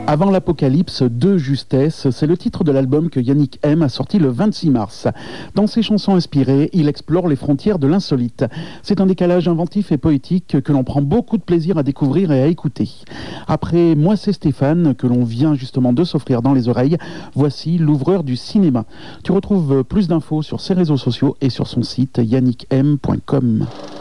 Avant l'apocalypse de justesse, c'est le titre de l'album que Yannick M a sorti le 26 mars. Dans ses chansons inspirées, il explore les frontières de l'insolite. C'est un décalage inventif et poétique que l'on prend beaucoup de plaisir à découvrir et à écouter. Après Moi c'est Stéphane, que l'on vient justement de s'offrir dans les oreilles, voici L'ouvreur du cinéma. Tu retrouves plus d'infos sur ses réseaux sociaux et sur son site yannickm.com.